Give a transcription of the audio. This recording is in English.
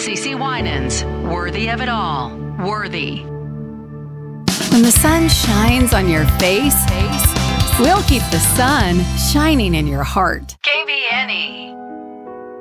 CeCe Winans, worthy of it all. Worthy. When the sun shines on your face, we'll keep the sun shining in your heart.